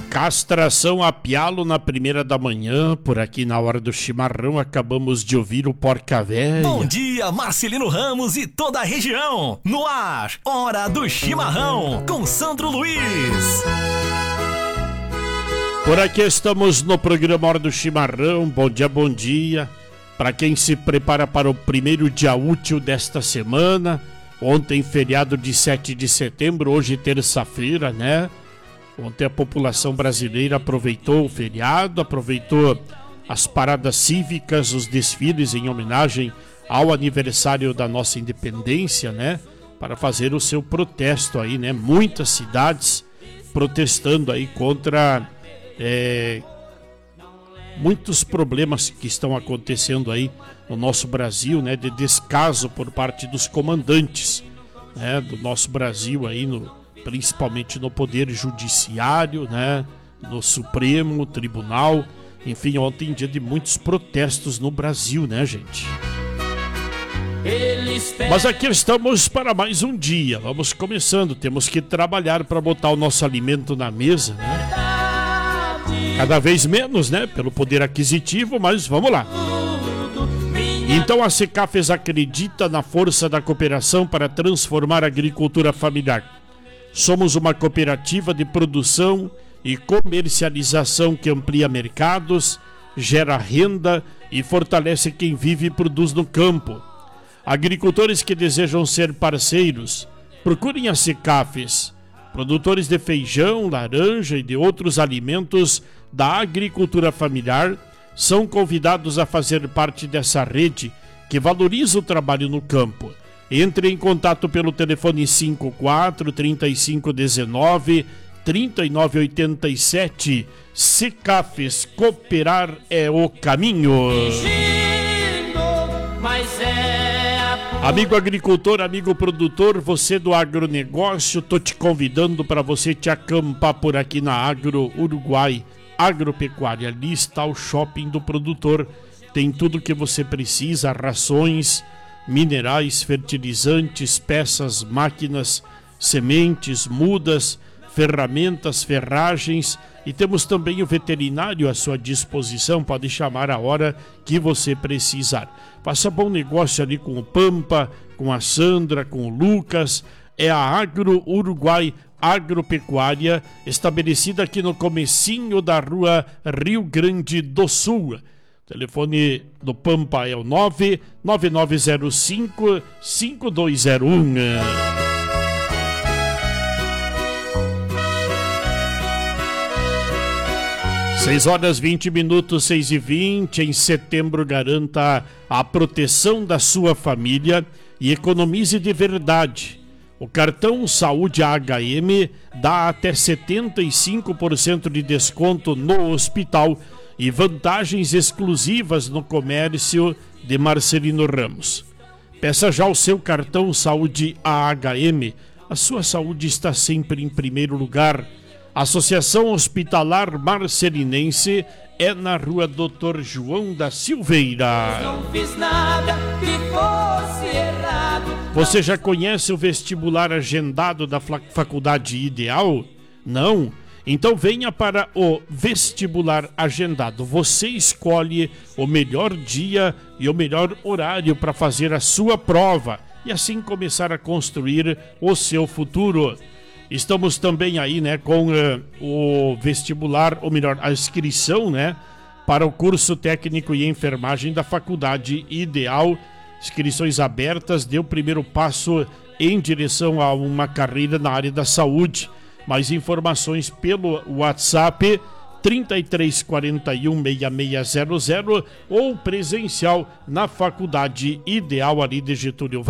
Castração a pialo na primeira da manhã, por aqui na hora do chimarrão, acabamos de ouvir o Porca Véia. Bom dia, Marcelino Ramos e toda a região. No ar, Hora do Chimarrão, com Sandro Luiz. Por aqui estamos no programa Hora do Chimarrão. Bom dia, bom dia. Para quem se prepara para o primeiro dia útil desta semana. Ontem, feriado de 7 de setembro, hoje terça-feira, né? Ontem a população brasileira aproveitou o feriado, aproveitou as paradas cívicas, os desfiles em homenagem ao aniversário da nossa independência, né? Para fazer o seu protesto aí, né? Muitas cidades protestando aí contra muitos problemas que estão acontecendo aí no nosso Brasil, né? De descaso por parte dos comandantes, né? Do nosso Brasil aí principalmente no Poder Judiciário, né? No Supremo Tribunal. Enfim, ontem dia de muitos protestos no Brasil, né, gente? Mas aqui estamos para mais um dia. Vamos começando. Temos que trabalhar para botar o nosso alimento na mesa, né? Cada vez menos, né? Pelo poder aquisitivo, mas vamos lá. Então a Secafes acredita na força da cooperação para transformar a agricultura familiar. Somos uma cooperativa de produção e comercialização que amplia mercados, gera renda e fortalece quem vive e produz no campo. Agricultores que desejam ser parceiros, procurem a Secafes. Produtores de feijão, laranja e de outros alimentos da agricultura familiar são convidados a fazer parte dessa rede que valoriza o trabalho no campo. Entre em contato pelo telefone 54 3519 3987. Secafes, cooperar é o caminho. Amigo agricultor, amigo produtor, você do agronegócio, tô te convidando para você te acampar por aqui na Agro Uruguai Agropecuária. Ali está o shopping do produtor. Tem tudo que você precisa, rações, minerais, fertilizantes, peças, máquinas, sementes, mudas, ferramentas, ferragens, e temos também o veterinário à sua disposição. Pode chamar a hora que você precisar. Faça bom negócio ali com o Pampa, com a Sandra, com o Lucas. É a Agro Uruguai Agropecuária, estabelecida aqui no comecinho da rua Rio Grande do Sul. O telefone do Pampa é o 99905-5201. 6h20, 6h20. Em setembro, garanta a proteção da sua família e economize de verdade. O cartão Saúde HM dá até 75% de desconto no hospital e vantagens exclusivas no comércio de Marcelino Ramos. Peça já o seu cartão Saúde AHM. A sua saúde está sempre em primeiro lugar. Associação Hospitalar Marcelinense é na rua Dr. João da Silveira. Não fiz nada que fosse errado. Você já conhece o vestibular agendado da Faculdade Ideal? Não? Então venha para o vestibular agendado. Você escolhe o melhor dia e o melhor horário para fazer a sua prova e assim começar a construir o seu futuro. Estamos também aí, né, com o vestibular, ou melhor, a inscrição, né, para o curso técnico e enfermagem da Faculdade Ideal. Inscrições abertas, dê o primeiro passo em direção a uma carreira na área da saúde. Mais informações pelo WhatsApp 3341-6600 ou presencial na Faculdade Ideal ali de Getúlio